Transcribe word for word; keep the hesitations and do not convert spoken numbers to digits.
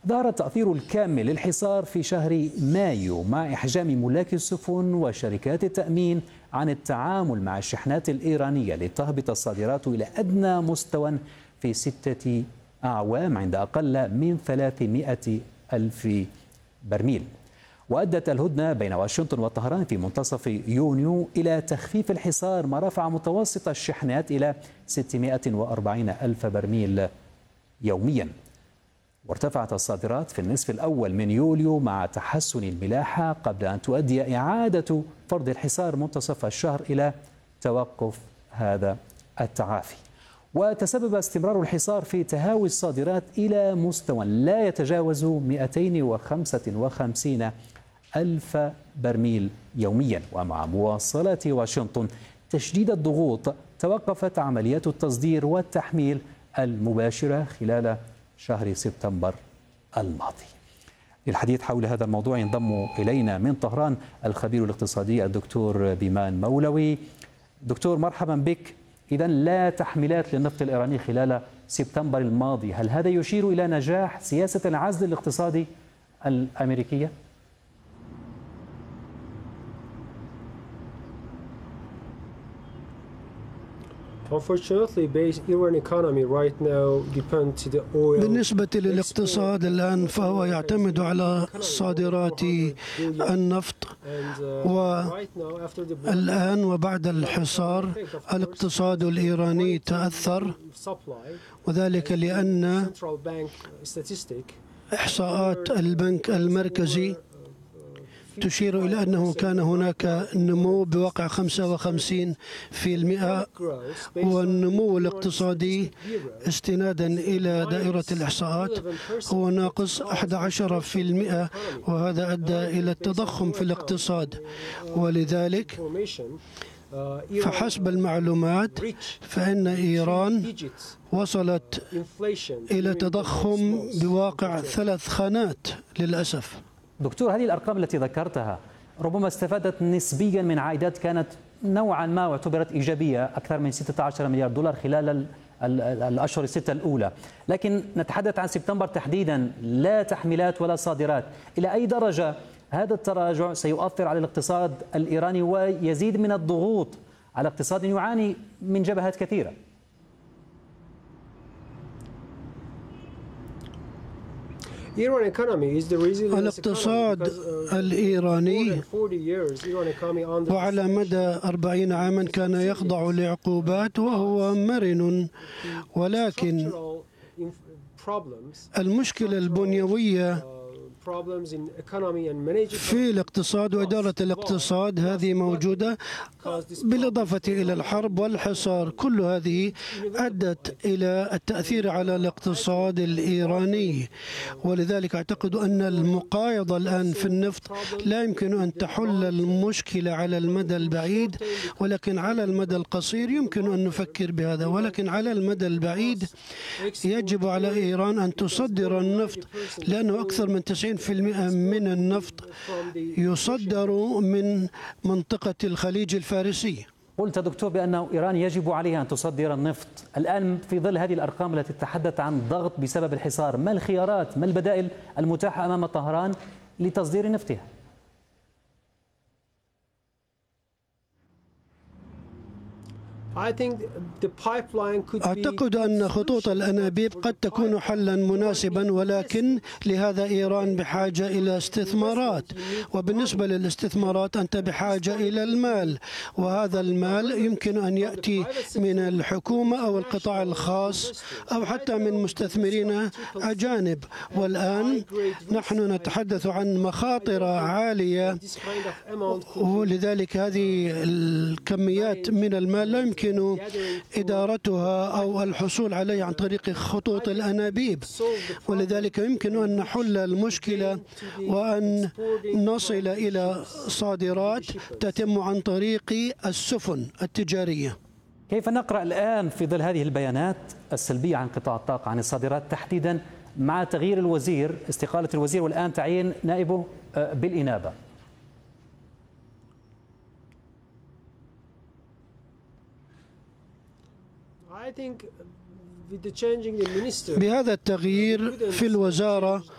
ظهر التأثير الكامل للحصار في شهر مايو مع إحجام ملاك السفن وشركات التأمين عن التعامل مع الشحنات الإيرانية لتهبط الصادرات إلى أدنى مستوى في ستة أعوام عند أقل من ثلاثمائة ألف برميل. وأدت الهدنة بين واشنطن وطهران في منتصف يونيو إلى تخفيف الحصار، ما رفع متوسط الشحنات إلى ستمائة وأربعين ألف برميل يوميا. وارتفعت الصادرات في النصف الأول من يوليو مع تحسن الملاحة قبل أن تؤدي إعادة فرض الحصار منتصف الشهر إلى توقف هذا التعافي. وتسبب استمرار الحصار في تهاوي الصادرات إلى مستوى لا يتجاوز مئتين وخمسة وخمسين ألف برميل يوميا. ومع مواصلة واشنطن تشديد الضغوط، توقفت عمليات التصدير والتحميل المباشرة خلال شهر سبتمبر الماضي. للحديث حول هذا الموضوع ينضم إلينا من طهران الخبير الاقتصادي الدكتور بيمان مولوي. دكتور مرحبا بك. إذن لا تحميلات للنفط الإيراني خلال سبتمبر الماضي، هل هذا يشير إلى نجاح سياسة العزل الاقتصادي الأمريكية؟ بالنسبة للاقتصاد الآن فهو يعتمد على صادرات النفط، والآن وبعد الحصار الاقتصاد الإيراني تأثر، وذلك لأن إحصاءات البنك المركزي تشير إلى أنه كان هناك نمو بواقع خمسة وخمسين بالمئة، والنمو الاقتصادي استنادا إلى دائرة الإحصاءات هو ناقص أحد عشر بالمئة، وهذا أدى إلى التضخم في الاقتصاد. ولذلك فحسب المعلومات فإن إيران وصلت إلى تضخم بواقع ثلاث خانات للأسف. دكتور، هذه الأرقام التي ذكرتها ربما استفادت نسبيا من عائدات كانت نوعا ما واعتبرت إيجابية، أكثر من ستة عشر مليار دولار خلال الأشهر الستة الأولى، لكن نتحدث عن سبتمبر تحديدا، لا تحميلات ولا صادرات. إلى أي درجة هذا التراجع سيؤثر على الاقتصاد الإيراني ويزيد من الضغوط على اقتصاد يعاني من جبهات كثيرة؟ الاقتصاد الإيراني وعلى مدى أربعين عاما كان يخضع لعقوبات وهو مرن، ولكن المشكلة البنيوية في الاقتصاد وإدارة الاقتصاد هذه موجودة، بالإضافة إلى الحرب والحصار. كل هذه أدت إلى التأثير على الاقتصاد الإيراني، ولذلك أعتقد أن المقايضة الآن في النفط لا يمكن أن تحل المشكلة على المدى البعيد، ولكن على المدى القصير يمكن أن نفكر بهذا. ولكن على المدى البعيد يجب على إيران أن تصدر النفط، لأنه أكثر من تسعين بالمئة من النفط يصدر من منطقة الخليج الفارسي. قلت دكتور بأن إيران يجب عليها أن تصدر النفط. الآن في ظل هذه الأرقام التي تتحدث عن ضغط بسبب الحصار، ما الخيارات، ما البدائل المتاحة أمام طهران لتصدير نفطها؟ أعتقد أن خطوط الأنابيب قد تكون حلا مناسبا، ولكن لهذا إيران بحاجة إلى استثمارات، وبالنسبة للاستثمارات أنت بحاجة إلى المال، وهذا المال يمكن أن يأتي من الحكومة أو القطاع الخاص أو حتى من مستثمرين أجانب. والآن نحن نتحدث عن مخاطر عالية، ولذلك هذه الكميات من المال لا يمكن يمكن إدارتها أو الحصول عليه عن طريق خطوط الأنابيب، ولذلك يمكن أن نحل المشكلة وأن نصل إلى صادرات تتم عن طريق السفن التجارية. كيف نقرأ الآن في ظل هذه البيانات السلبية عن قطاع الطاقة، عن الصادرات تحديدا، مع تغيير الوزير، استقالة الوزير والآن تعيين نائبه بالإنابة؟ بهذا التغيير في الوزارة